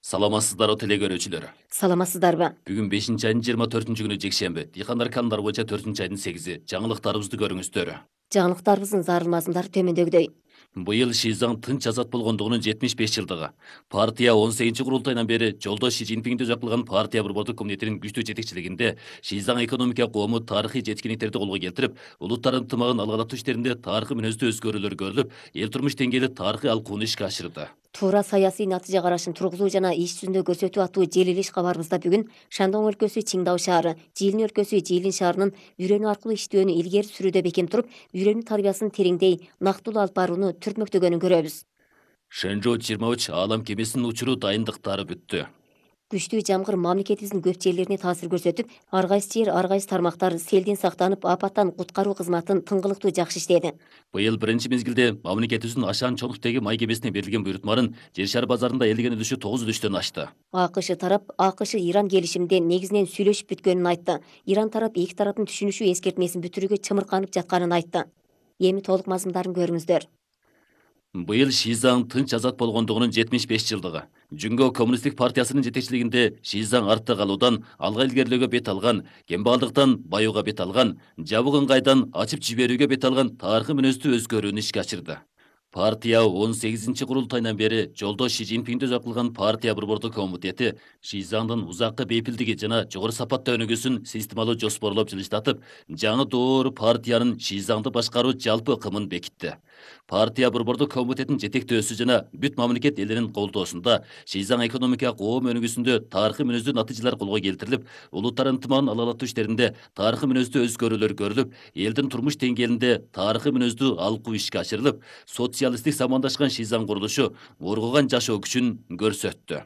Саламатсыздар телекөрүүчүлөр. Саламатсыздарбы? Бүгүн 5-айдын 24-күнү жекшемби. Дыйкандар календар боюнча 4-айдын 8-и. Жаңылыктарыбызды көрүңүздөр. Жаңылыктарыбыздын зарыл төмөндөгүдөй. Быйыл Шизаң тынч азат болгондугунун 75 жылдыгы. Партия 18-курултайынан бери жолдош Си Цзиньпиңди жакылган партия борбордук комитетинин күчтүү жетекчилигинде Шизаң экономика коому тарыхый жеткиндиктерди колго келтирип, улуттар ынтымагын алгылатуу иштеринде тарыхый мүнөздүү өзгөрүүлөр көрүлүп, эл турмуш деңгээлде тарыхый алкууну ишке ашырды. Туура саясий натыйжа карашын тургузуу жана иш жүзүндө көрсөтүү аттуу желилиш кабарыбызда бүгүн Шандон өлкөсү Чиңдау шаары, Жиилин өлкөсү Жиилин шаарынын үйрөнүү аркылуу иштөөнү илгери сүрүүдө бекем туруп, үйрөнүү тарбиясын тереңдей, нактылуу алып барууну түртмөктөгөнүн көрөбүз. Шэнжоу 23 аалам кемесинин учуруу дайындыктары бүттү. Күчтүү жамгыр мамлекетибиздин көп жерлерине таасир көрсөтүп, ар кайсы жер, ар кайсы тармактар селден сактанып, апаттан куткаруу кызматын тыңгылыктуу жакшы иштеди. Быйыл биринчи мезгилде мамлекетибиздин Ашан чоңдуктеги май кемесине берилген буйрутманын жер шар базарында элдеген үлүшү 9 ашты. АКШ тарап АКШ-Иран келишиминде негизинен сүйлөшүп бүткөнүн айтты. Иран тарап эки тараптын түшүнүшүү эскертмесин бүтүрүүгө чымырканып жатканын айтты. Эми толук мазмундарын көрүңүздөр. Быйыл Шизаң тынч азат болгондугунун 75 жылдыгы. Жүнгө коммунисттик партиясынын жетекчилигинде Шизаң артта калуудан алга илгерилөөгө бет алган, кембаалдыктан баюуга бет алган, жабык ыңгайдан ачып жиберүүгө бет алган тарыхый мүнөздүү өзгөрүүнү ишке ашырды. Партия 18-курултайынан бери жолдош Си Цзиньпиңди жакылган партия борбордук комитети Шизаңдын узаккы бейпилдиги жана жогору сапатта өнүгүүсүн системалуу жоспорлоп жылыштатып, жаңы доор партиянын Шизаңды башкаруу жалпы ыкымын бекитти. Партия борбордук комитетинин жетектөөсү жана бүт мамлекет элинин колдоосунда Шизаң экономика коом өнүгүүсүндө тарыхый мүнөздүү натыйжалар колго келтирилип, улуттар ынтымагын алгылатуу иштеринде тарыхый мүнөздүү өзгөрүүлөр көрүлүп, элдин турмуш деңгээлинде тарыхый мүнөздүү алкуу ишке ашырылып, социалисттик замандашкан Шизаң курулушу оргуган жашоо күчүн көрсөттү.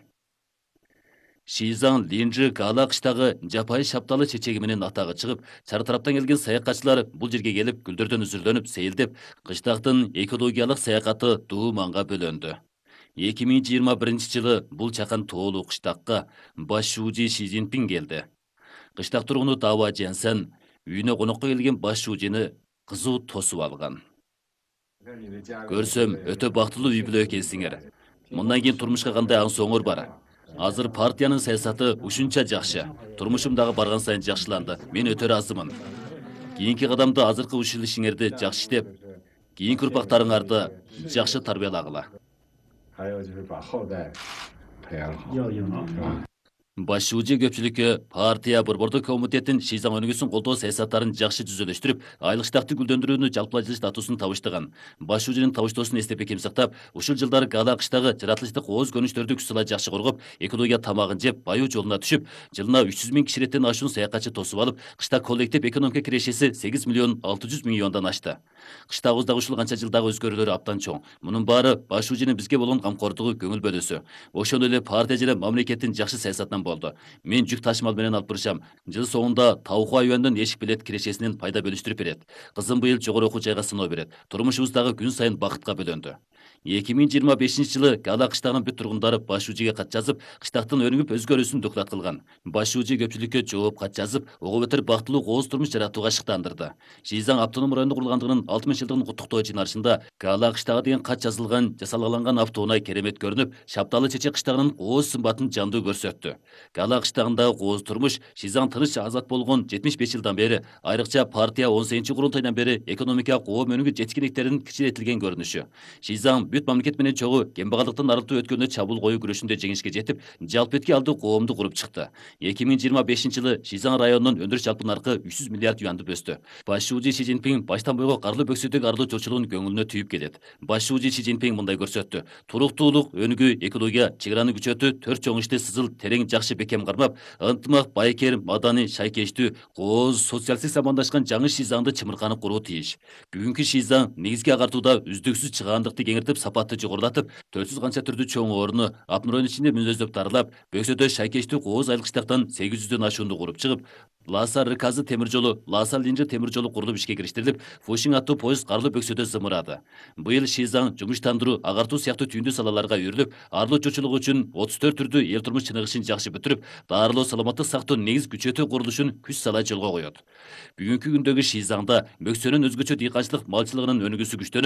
Шизаң Линжи Гала кыштагы жапайы шапталы чечеги менен атагы чыгып, чар тараптан келген саякатчылар бул жерге келип, гүлдөрдөн үзүрлөнүп, сейилдеп, кыштактын экологиялык саякаты дуу манга бөлөндү. 2021-жылы бул чакан тоолуу кыштакка баш шуужи Си Цзиньпиң келди. Кыштак тургуну Дава Жэнсэн үйүнө конокко келген баш шуужини кызуу тосуп алган. Көрсөм, өтө бактылуу үй бүлө экенсиңер. Мындан кийин турмушка кандай аң соңур бар? Азыр партиянын саясаты ушунча жакшы. Турмушум дагы барган сайын жакшыланды. Мен өтө ыраазымын. Кийинки кадамда азыркы ушул ишиңерди жакшы иштеп, кийинки урпактарыңарды жакшы тарбиялагыла. Баш шуужи көпчүлүккө партия борбордук комитетин Шизаң өнүгүүсүн колдоо саясаттарын жакшы түзүлүштүрүп, айлык штаттык гүлдөндүрүүнү жалпылай жылыш статусун табыштаган. Баш шуужинин табыштоосун эстеп бекем сактап, ушул жылдары Гала кыштагы жаратылыштык ооз көнүштөрдү күч-салай жакшы коргоп, экология тамагын жеп, баюу жолуна түшүп, жылына 300 000 кишилеттен ашуун саякатчы тосуп алып, кышта коллектив экономика кирешеси 8 миллион 600 миллиондон ашты. Кыштагыбыздагы ушул канча жылдагы өзгөрүүлөр аптан чоң. Мунун баары баш шуужинин бизге болгон камкордугу, көңүл бөлүүсү. Ошондой эле партия жана мамлекеттин жакшы саясатынан болду. Мен жүк ташымал менен алып барышам. Жыл соңунда Тауху айвандын эшик билет кирешесинин пайда бөлүштүрүп берет. Кызым быйыл жогору окуу жайга сыноо берет. Турмушубуздагы күн сайын бакытка бөлөндү. 2025-жылы Гала кыштагынын бүт тургундары баш шуужиге кат жазып, кыштактын өнүгүп өзгөрүүсүн доклад кылган. Баш шуужи көпчүлүккө жооп кат жазып, ого бетер бактылуу кооз турмуш жаратууга шыктандырды. Шизаң автоном районунда курулгандыгынын 60-жылдыгын куттуктоо жыйналышында Гала кыштагы деген кат жазылган, жасалгаланган автоунай керемет көрүнүп, шапталы чече кыштагынын кооз сымбатын жандуу көрсөттү. Гала кыштагындагы кооз турмуш Шизаң тыныч азат болгон 75 жылдан бери, айрыкча партия 18-курултайдан бери экономика коом өнүгүү жеткиндиктеринин кичиретилген көрүнүшү. Шизаң бүт мамлекет менен чогуу кембагалдыктан арылтуу өткөндө чабуул коюу күрөшүндө жеңишке жетип, жалпы алдуу коомду куруп чыкты. 2025-жылы Шизаң районунун өндүрүш жалпы наркы 300 миллиард юанды өстү. Баш шуужи Си Цзиньпиң баштан бойго карлы бөксөйдөгү арлуу жокчулугун көңүлүнө түйүп келет. Баш шуужи Си Цзиньпиң мындай көрсөттү. Туруктуулук, өнүгүү, экология, чек араны күчөтүү, төрт чоң ишти сызыл терең жакшы бекем кармап, ынтымак, байкер, маданий, шайкечтүү, кооз, социалисттик замандашкан жаңы Шизаңды чымырканып куруу тийиш. Бүгүнкү Шизаң негизги агартууда үздүксүз чыгаандыкты кеңиртип, сапатты жогорулатып, 400 канча түрдүү чоң орну, апноройн ичинде мүнөздөп дарылап, бөксөдө шайкечтүү кооз айылкычтактан 800дөн ашуунду куруп чыгып, Ласа Рыказы темир жолу, Ласа Линжи темир жолу курулуп ишке кириштирилип, Фушиң аттуу поезд карлы бөксөдө зымырады. Быйыл Шизаң жумуштандыруу, агартуу сыяктуу түйүндүү салаларга үйрүлүп, арлуу жочулук үчүн 34 түрдүү эл турмуш чыныгышын жакшы бүтүрүп, дарылоо саламаттык сактоо негиз күчөтүү курулушун күч салай жолго коет. Бүгүнкү күндөгү Шизаңда бөксөнүн өзгөчө дыйканчылык малчылыгынын өнүгүүсү күчтөнүп,